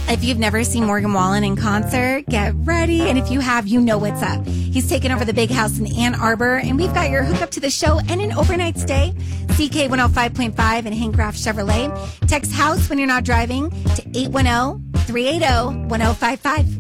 If you've never seen Morgan Wallen in concert, get ready. And if you have, you know what's up. He's taken over the big house in Ann Arbor, and we've got your hookup to the show and an overnight stay. CK 105.5 and Hank Graff Chevrolet. Text house when you're not driving to 810-380-1055.